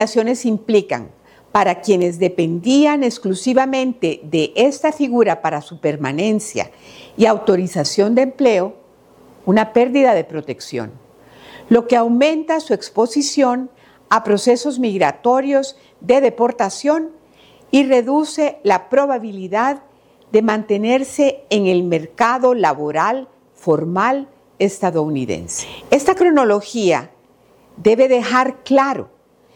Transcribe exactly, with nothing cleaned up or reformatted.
Acciones implican, para quienes dependían exclusivamente de esta figura para su permanencia y autorización de empleo, una pérdida de protección, lo que aumenta su exposición a procesos migratorios de deportación y reduce la probabilidad de mantenerse en el mercado laboral formal estadounidense. Esta cronología debe dejar claro